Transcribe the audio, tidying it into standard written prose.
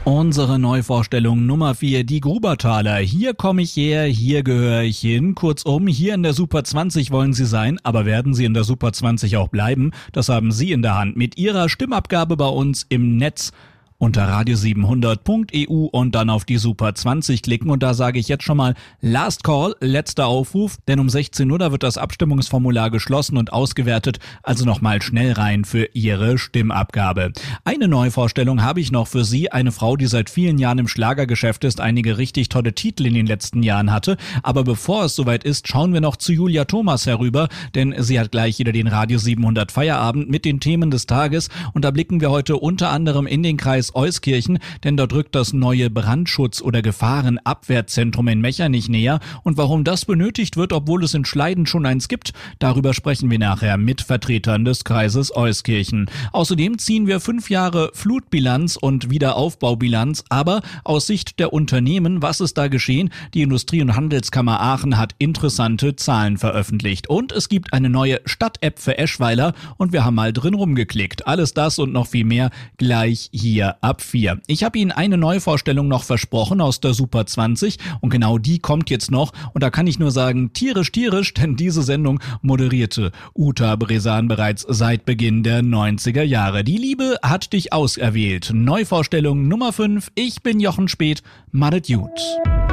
Unsere Neuvorstellung Nummer 4, die Grubertaler. Hier komme ich her, hier gehöre ich hin. Kurzum, hier in der Super 20 wollen Sie sein, aber werden Sie in der Super 20 auch bleiben? Das haben Sie in der Hand mit Ihrer Stimmabgabe bei uns im Netz. Unter radio700.eu und dann auf die Super 20 klicken und da sage ich jetzt schon mal Last Call, letzter Aufruf, denn um 16 Uhr da wird das Abstimmungsformular geschlossen und ausgewertet, also nochmal schnell rein für Ihre Stimmabgabe. Eine Neuvorstellung habe ich noch für Sie, eine Frau, die seit vielen Jahren im Schlagergeschäft ist, einige richtig tolle Titel in den letzten Jahren hatte, aber bevor es soweit ist, schauen wir noch zu Julia Thomas herüber, denn sie hat gleich wieder den Radio 700 Feierabend mit den Themen des Tages und da blicken wir heute unter anderem in den Kreis Euskirchen, denn dort rückt das neue Brandschutz- oder Gefahrenabwehrzentrum in Mechernich näher und warum das benötigt wird, obwohl es in Schleiden schon eins gibt, darüber sprechen wir nachher mit Vertretern des Kreises Euskirchen. Außerdem ziehen wir 5 Jahre Flutbilanz und Wiederaufbaubilanz, aber aus Sicht der Unternehmen, was ist da geschehen? Die Industrie- und Handelskammer Aachen hat interessante Zahlen veröffentlicht und es gibt eine neue Stadt-App für Eschweiler und wir haben mal drin rumgeklickt. Alles das und noch viel mehr gleich hier ab 4. Ich habe Ihnen eine Neuvorstellung noch versprochen aus der Super 20 und genau die kommt jetzt noch und da kann ich nur sagen, tierisch, denn diese Sendung moderierte Uta Bresan bereits seit Beginn der 90er Jahre. Die Liebe hat dich auserwählt. Neuvorstellung Nummer 5, ich bin Jochen Speth, Madet Jut.